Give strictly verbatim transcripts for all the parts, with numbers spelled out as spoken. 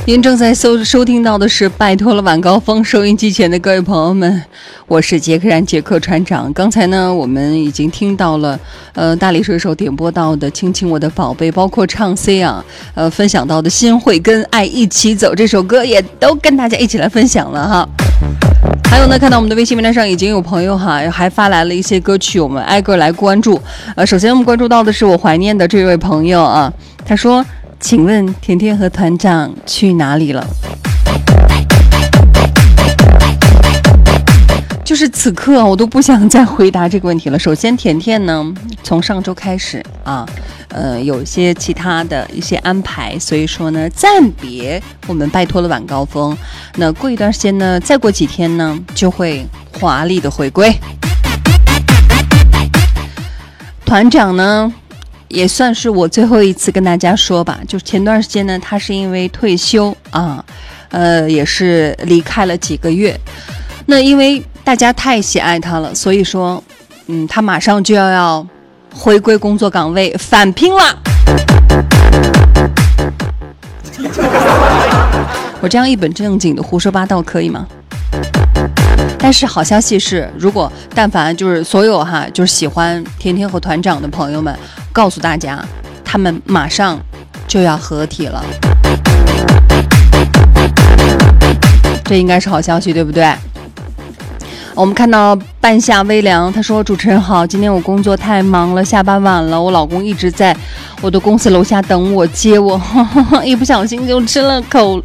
您正在收收听到的是拜托了晚高峰，收音机前的各位朋友们，我是杰克然杰克船长。刚才呢我们已经听到了呃大力水手点播到的亲亲我的宝贝，包括唱 C 啊呃分享到的心会跟爱一起走这首歌也都跟大家一起来分享了哈。还有呢，看到我们的微信平台上已经有朋友哈还发来了一些歌曲，我们挨个来关注。呃首先我们关注到的是我怀念的这位朋友啊，他说请问甜甜和团长去哪里了？就是此刻我都不想再回答这个问题了。首先甜甜呢从上周开始啊呃有一些其他的一些安排，所以说呢暂别我们拜托了晚高峰。那过一段时间呢，再过几天呢就会华丽的回归。团长呢也算是我最后一次跟大家说吧，就前段时间呢他是因为退休啊呃也是离开了几个月。那因为大家太喜爱他了，所以说嗯他马上就要要回归工作岗位，返聘了。我这样一本正经的胡说八道可以吗？但是好消息是，如果但凡就是所有哈就是喜欢甜甜和团长的朋友们，告诉大家他们马上就要合体了，这应该是好消息对不对？我们看到半夏微凉，他说主持人好，今天我工作太忙了，下班晚了，我老公一直在我的公司楼下等我接我，呵呵一不小心就吃了口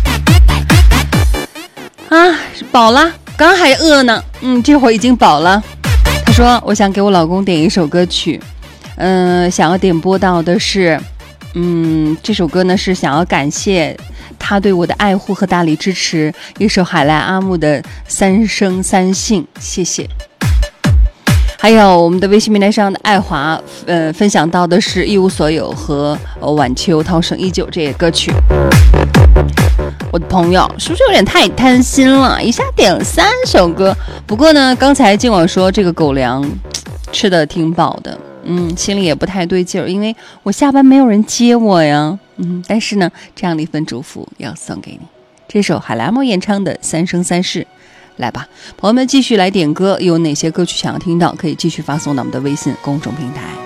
啊饱了，刚还饿呢，嗯这会儿已经饱了。他说我想给我老公点一首歌曲，嗯、呃、想要点播到的是嗯这首歌呢是想要感谢他对我的爱护和大力支持，一首海来阿木的三生三姓，谢谢。还有我们的微信平台上的爱华呃分享到的是一无所有和、呃、晚秋涛声依旧这些歌曲。我的朋友是不是有点太贪心了，一下点了三首歌？不过呢刚才尽管说这个狗粮吃的挺饱的，嗯心里也不太对劲儿，因为我下班没有人接我呀，嗯但是呢这样的一份祝福要送给你，这首海来阿木演唱的三生三世。来吧朋友们继续来点歌，有哪些歌曲想要听到可以继续发送到我们的微信公众平台。